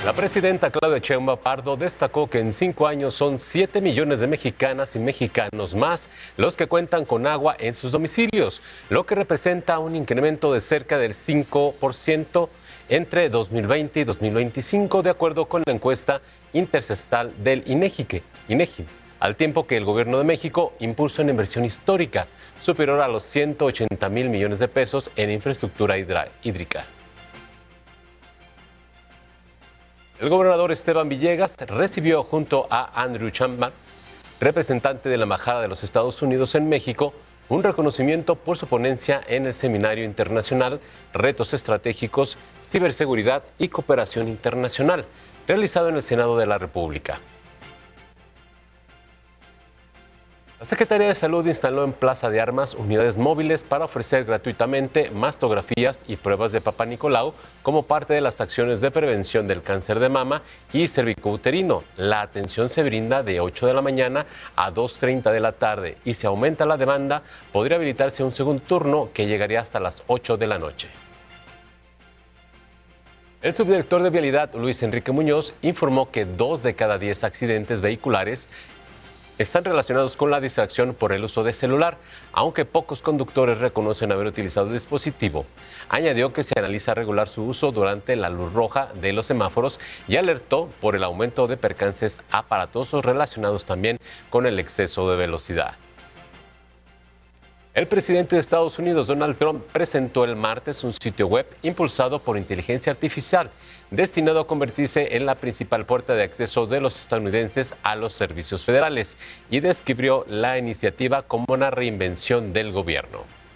La presidenta Claudia Sheinbaum Pardo destacó que en 5 años son 7 millones de mexicanas y mexicanos más los que cuentan con agua en sus domicilios, lo que representa un incremento de cerca del 5% entre 2020 y 2025, de acuerdo con la encuesta intercestral del INEGI, al tiempo que el gobierno de México impulsa una inversión histórica superior a los 180,000 millones de pesos en infraestructura hídrica. El gobernador Esteban Villegas recibió junto a Andrew Chapman, representante de la Embajada de los Estados Unidos en México, un reconocimiento por su ponencia en el Seminario Internacional Retos Estratégicos, Ciberseguridad y Cooperación Internacional, realizado en el Senado de la República. La Secretaría de Salud instaló en Plaza de Armas unidades móviles para ofrecer gratuitamente mastografías y pruebas de Papá Nicolau como parte de las acciones de prevención del cáncer de mama y cervicouterino. La atención se brinda de 8 de la mañana a 2:30 de la tarde y si aumenta la demanda, podría habilitarse un segundo turno que llegaría hasta las 8 de la noche. El subdirector de Vialidad, Luis Enrique Muñoz, informó que 2 de cada 10 accidentes vehiculares están relacionados con la distracción por el uso de celular, aunque pocos conductores reconocen haber utilizado el dispositivo. Añadió que se analiza regular su uso durante la luz roja de los semáforos y alertó por el aumento de percances aparatosos relacionados también con el exceso de velocidad. El presidente de Estados Unidos, Donald Trump, presentó el martes un sitio web impulsado por inteligencia artificial, destinado a convertirse en la principal puerta de acceso de los estadounidenses a los servicios federales, y describió la iniciativa como una reinvención del gobierno.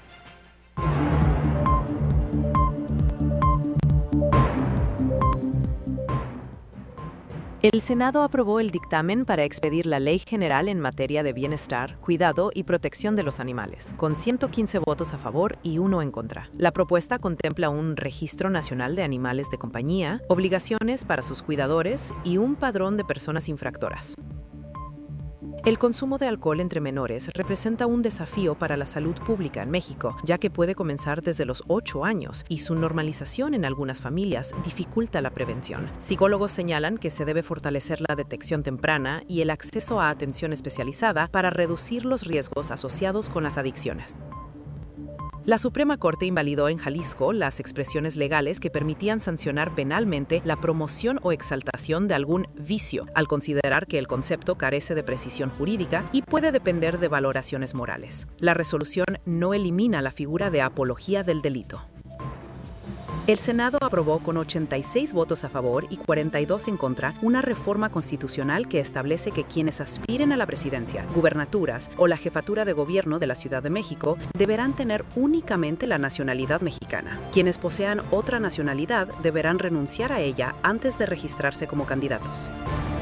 El Senado aprobó el dictamen para expedir la Ley General en materia de bienestar, cuidado y protección de los animales, con 115 votos a favor y 1 en contra. La propuesta contempla un registro nacional de animales de compañía, obligaciones para sus cuidadores y un padrón de personas infractoras. El consumo de alcohol entre menores representa un desafío para la salud pública en México, ya que puede comenzar desde los 8 años y su normalización en algunas familias dificulta la prevención. Psicólogos señalan que se debe fortalecer la detección temprana y el acceso a atención especializada para reducir los riesgos asociados con las adicciones. La Suprema Corte invalidó en Jalisco las expresiones legales que permitían sancionar penalmente la promoción o exaltación de algún vicio, al considerar que el concepto carece de precisión jurídica y puede depender de valoraciones morales. La resolución no elimina la figura de apología del delito. El Senado aprobó con 86 votos a favor y 42 en contra una reforma constitucional que establece que quienes aspiren a la presidencia, gubernaturas o la jefatura de gobierno de la Ciudad de México deberán tener únicamente la nacionalidad mexicana. Quienes posean otra nacionalidad deberán renunciar a ella antes de registrarse como candidatos.